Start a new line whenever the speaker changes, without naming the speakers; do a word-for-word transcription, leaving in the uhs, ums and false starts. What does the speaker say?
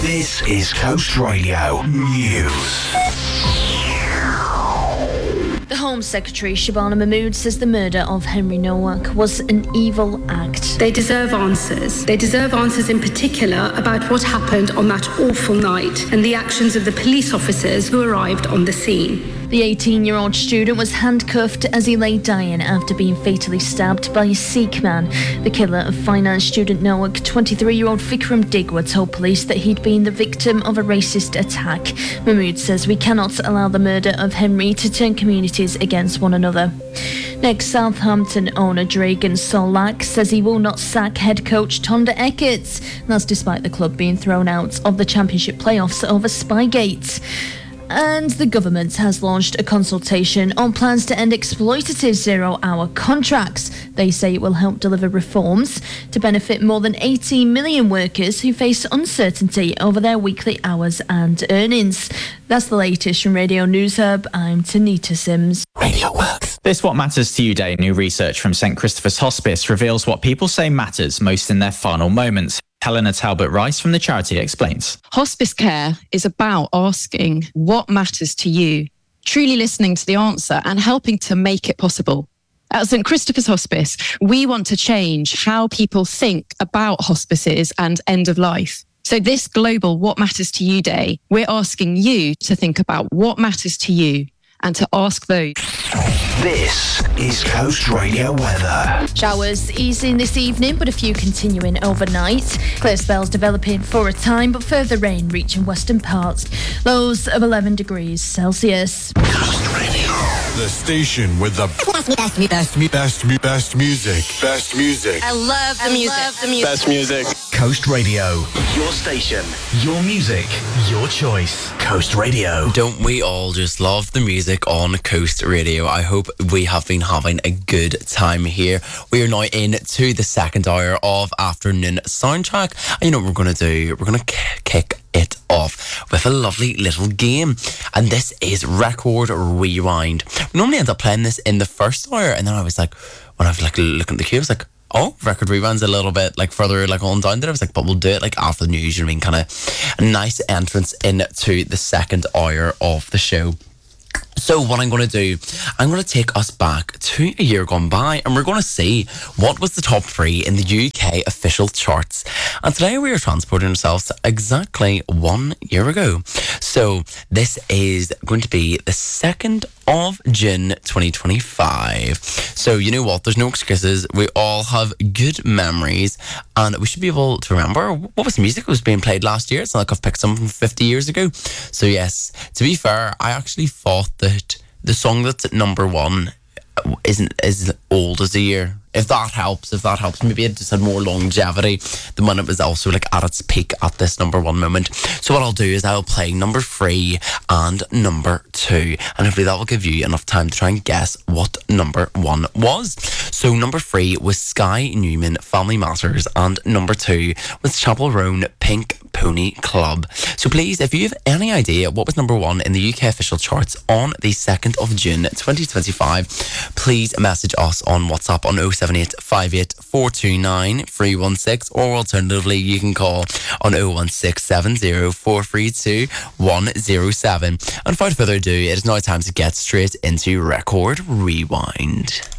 This is Coast Radio News.
The Home Secretary, Shabana Mahmood, says the murder of Henry Nowak was an evil act.
They deserve answers. They deserve answers in particular about what happened on that awful night and the actions of the police officers who arrived on the scene.
The eighteen-year-old student was handcuffed as he lay dying after being fatally stabbed by a Sikh man. The killer of finance student Nowak, twenty-three-year-old Vikram Digwa, told police that he'd been the victim of a racist attack. Mahmood says we cannot allow the murder of Henry to turn communities against one another. Next, Southampton owner Dragan Solak says he will not sack head coach Tonda Eckert. That's despite the club being thrown out of the Championship playoffs over Spygate. And the government has launched a consultation on plans to end exploitative zero-hour contracts. They say it will help deliver reforms to benefit more than eighteen million workers who face uncertainty over their weekly hours and earnings. That's the latest from Radio News Hub. I'm Tanita Sims.
Radio Works.
This What Matters to You Day new research from St Christopher's Hospice reveals what people say matters most in their final moments. Helena Talbot-Rice from the charity explains.
Hospice care is about asking what matters to you, truly listening to the answer and helping to make it possible. At St Christopher's Hospice, we want to change how people think about hospices and end of life. So this global What Matters to You Day, we're asking you to think about what matters to you and to ask those.
This is Coast Radio weather.
Showers easing this evening, but a few continuing overnight. Clear spells developing for a time, but further rain reaching western parts. Lows of eleven degrees Celsius.
Coast Radio.
The station with the best, best, best, best, best music. Best music.
I love the music.
Love the music.
Best music.
Coast Radio. Your station. Your music. Your choice. Coast Radio.
Don't we all just love the music on Coast Radio? I hope we have been having a good time here. We are now into the second hour of Afternoon Soundtrack. And you know what we're going to do? We're going to k- kick it off with a lovely little game. And this is Record Rewind. We normally end up playing this in the first hour. And then I was like, when I was like looking at the queue, I was like, oh, Record Rewind's a little bit like further like on down there. I was like, but we'll do it like after the news. You know what I mean? Kind of a nice entrance into the second hour of the show. So what I'm going to do, I'm going to take us back to a year gone by and we're going to see what was the top three in the U K official charts. And today we are transporting ourselves to exactly one year ago. So this is going to be the second of June twenty twenty-five. So you know what, there's no excuses. We all have good memories and we should be able to remember what was the music that was being played last year. It's not like I've picked something from fifty years ago. So yes, to be fair, I actually thought that the song that's at number one isn't as old as a year. If that helps, if that helps. Maybe it just had more longevity than when it was also like at its peak at this number one moment. So what I'll do is I'll play number three and number two. And hopefully that will give you enough time to try and guess what number one was. So number three was Sky Newman, Family Matters. And number two was Chapel Roan, Pink Pony Club. So please, if you have any idea what was number one in the U K official charts on the second of June twenty twenty-five, please message us on WhatsApp on oh seven eight five eight four two nine three one six, or alternatively you can call on oh one six seven oh four three two one oh seven. And without further ado, it is now time to get straight into Record Rewind.